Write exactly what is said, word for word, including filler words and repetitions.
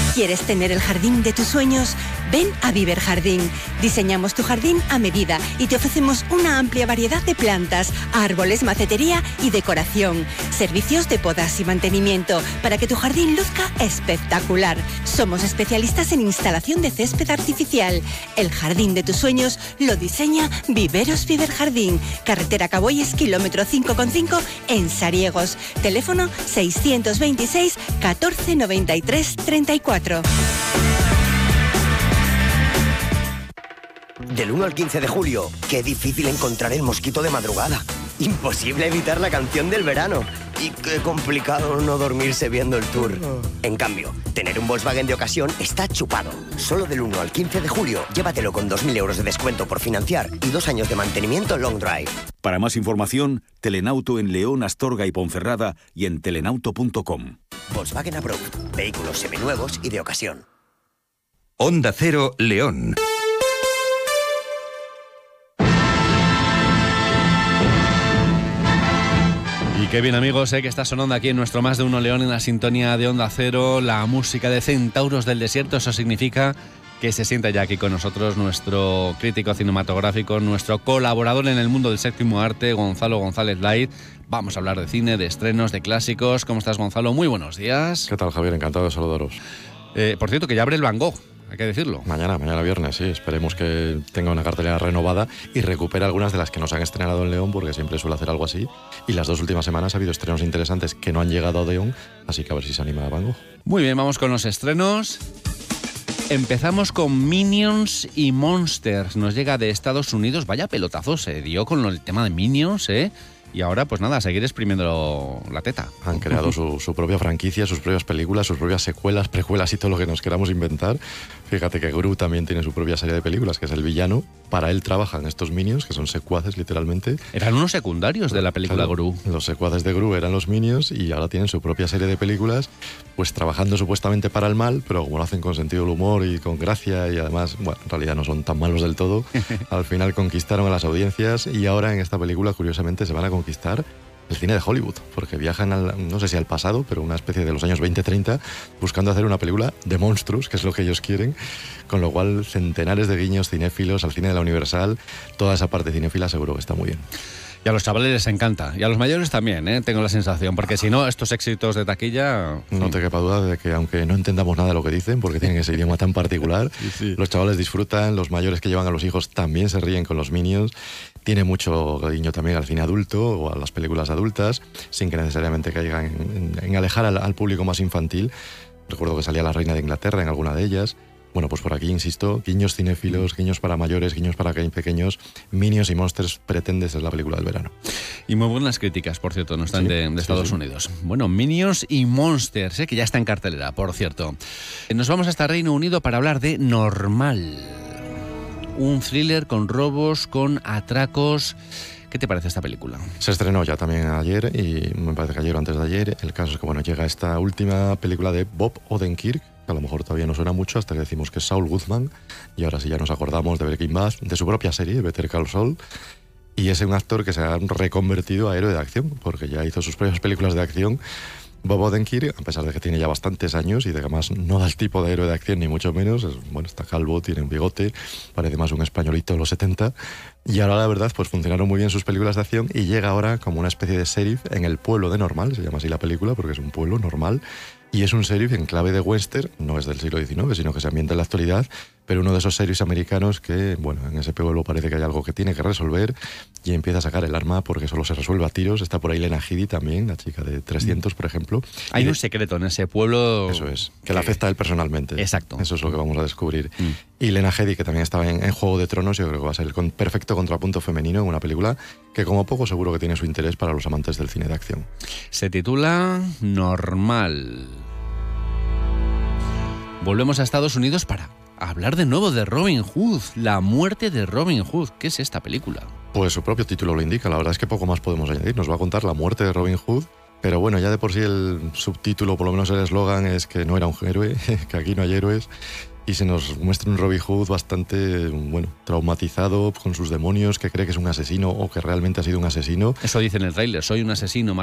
¿Quieres tener el jardín de tus sueños? Ven a Viver Jardín. Diseñamos tu jardín a medida y te ofrecemos una amplia variedad de plantas, árboles, macetería y decoración. Servicios de podas y mantenimiento para que tu jardín luzca espectacular. Somos especialistas en instalación de césped artificial. El jardín de tus sueños lo diseña Viveros Viver Jardín. Carretera Caboyes, kilómetro cinco coma cinco en Sariegos. Teléfono seiscientos veintiséis catorce noventa y tres treinta y cuatro. Del uno al quince de julio, qué difícil encontrar el mosquito de madrugada. Imposible evitar la canción del verano. Y qué complicado no dormirse viendo el tour. En cambio, tener un Volkswagen de ocasión está chupado. Solo del uno al quince de julio, llévatelo con dos mil euros de descuento por financiar y dos años de mantenimiento long drive. Para más información, Telenauto en León, Astorga y Ponferrada y en telenauto punto com. Volkswagen Approved. Vehículos seminuevos y de ocasión. Onda Cero, León. Y qué bien, amigos, eh, que está sonando aquí en nuestro Más de Uno León, en la sintonía de Onda Cero, la música de Centauros del Desierto. Eso significa que se sienta ya aquí con nosotros nuestro crítico cinematográfico, nuestro colaborador en el mundo del séptimo arte, Gonzalo González Light. Vamos a hablar de cine, de estrenos, de clásicos. ¿Cómo estás, Gonzalo? Muy buenos días. ¿Qué tal, Javier? Encantado de saludaros. Eh, por cierto, que ya abre el Van Gogh, hay que decirlo. Mañana, mañana viernes, sí. Esperemos que tenga una cartelera renovada y recupere algunas de las que nos han estrenado en León, porque siempre suele hacer algo así. Y las dos últimas semanas ha habido estrenos interesantes que no han llegado a León, así que a ver si se anima a Van Gogh. Muy bien, vamos con los estrenos. Empezamos con Minions y Monsters. Nos llega de Estados Unidos. Vaya pelotazo se dio con el tema de Minions, ¿eh? Y ahora, pues nada, a seguir exprimiendo la teta. Han creado su, su propia franquicia, sus propias películas, sus propias secuelas, precuelas y todo lo que nos queramos inventar. Fíjate que Gru también tiene su propia serie de películas, que es el villano. Para él trabajan estos Minions, que son secuaces literalmente. Eran unos secundarios de la película claro, Gru. Los secuaces de Gru eran los Minions y ahora tienen su propia serie de películas, pues trabajando supuestamente para el mal, pero como lo hacen con sentido del humor y con gracia y además, bueno, en realidad no son tan malos del todo. Al final conquistaron a las audiencias y ahora en esta película, curiosamente, se van a conquistar el cine de Hollywood, porque viajan, al, no sé si al pasado, pero una especie de los años veinte treinta, buscando hacer una película de monstruos, que es lo que ellos quieren, con lo cual centenares de guiños cinéfilos al cine de la Universal, toda esa parte cinéfila seguro que está muy bien. Y a los chavales les encanta, y a los mayores también, ¿eh? Tengo la sensación, porque si no, estos éxitos de taquilla... No sí. te quepa duda de que aunque no entendamos nada de lo que dicen, porque tienen ese idioma tan particular, sí, sí. Los chavales disfrutan, los mayores que llevan a los hijos también se ríen con los Minions. Tiene mucho guiño también al cine adulto o a las películas adultas, sin que necesariamente caigan en, en, en alejar al, al público más infantil. Recuerdo que salía La Reina de Inglaterra en alguna de ellas. Bueno, pues por aquí, insisto, guiños cinéfilos, guiños para mayores, guiños para pequeños, Minions y Monsters pretende ser la película del verano. Y muy buenas críticas, por cierto, no están sí, de, de Estados sí, sí. Unidos. Bueno, Minions y Monsters, ¿eh? Que ya está en cartelera, por cierto. Nos vamos hasta Reino Unido para hablar de Normal. Un thriller con robos, con atracos. ¿Qué te parece esta película? Se estrenó ya también ayer y me parece que ayer o antes de ayer. El caso es que bueno, llega esta última película de Bob Odenkirk, que a lo mejor todavía no suena mucho hasta que decimos que es Saul Goodman, y ahora sí ya nos acordamos de Breaking Bad, de su propia serie, Better Call Saul, y es un actor que se ha reconvertido a héroe de acción, porque ya hizo sus propias películas de acción. Bob Odenkirk, a pesar de que tiene ya bastantes años y de que además no da el tipo de héroe de acción ni mucho menos, es, bueno, está calvo, tiene un bigote, parece más un españolito de los setenta, y ahora la verdad pues funcionaron muy bien sus películas de acción y llega ahora como una especie de sheriff en el pueblo de Normal, se llama así la película porque es un pueblo normal, y es un sheriff en clave de western, no es del siglo diecinueve, sino que se ambienta en la actualidad, pero uno de esos sheriffs americanos que, bueno, en ese pueblo parece que hay algo que tiene que resolver y empieza a sacar el arma porque solo se resuelve a tiros. Está por ahí Lena Headey también, la chica de trescientos, por ejemplo. Hay y un de... secreto en ese pueblo... Eso es, que le afecta a él personalmente. Exacto. Eso es lo que vamos a descubrir. Mm. Y Lena Headey, que también estaba en, en Juego de Tronos, yo creo que va a ser el con perfecto contrapunto femenino en una película que como poco seguro que tiene su interés para los amantes del cine de acción. Se titula Normal. Volvemos a Estados Unidos para hablar de nuevo de Robin Hood, la muerte de Robin Hood. ¿Qué es esta película? Pues su propio título lo indica, la verdad es que poco más podemos añadir. Nos va a contar la muerte de Robin Hood, pero bueno, ya de por sí el subtítulo, por lo menos el eslogan, es que no era un héroe, que aquí no hay héroes, y se nos muestra un Robin Hood bastante, bueno, traumatizado con sus demonios, que cree que es un asesino o que realmente ha sido un asesino. Eso dice en el tráiler, soy un asesino,